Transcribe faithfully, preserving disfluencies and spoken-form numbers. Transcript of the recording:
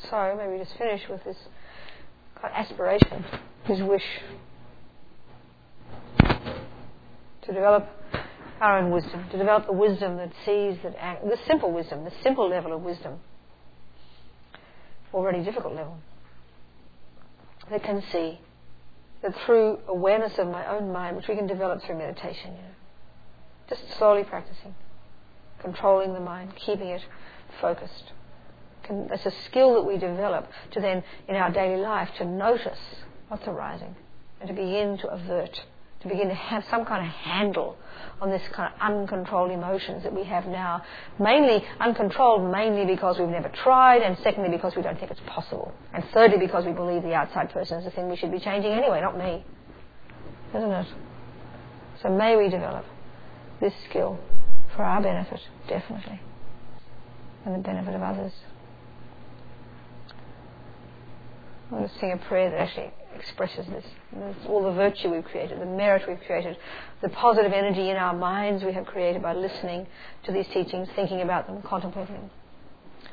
So maybe just finish with this kind of aspiration, this wish to develop our own wisdom, to develop the wisdom that sees, that act, the simple wisdom, the simple level of wisdom, already difficult level, that can see that through awareness of my own mind, which we can develop through meditation, you know, just slowly practicing, controlling the mind, keeping it focused. Can, that's a skill that we develop to then, in our daily life, to notice what's arising and to begin to avert, to begin to have some kind of handle on this kind of uncontrolled emotions that we have now. Mainly uncontrolled, mainly because we've never tried, and secondly because we don't think it's possible, and thirdly because we believe the outside person is the thing we should be changing anyway, not me. Isn't it? So may we develop this skill for our benefit, definitely, and the benefit of others. I'm going to sing a prayer that actually expresses this. It's all the virtue we've created, the merit we've created, the positive energy in our minds we have created by listening to these teachings, thinking about them, contemplating them.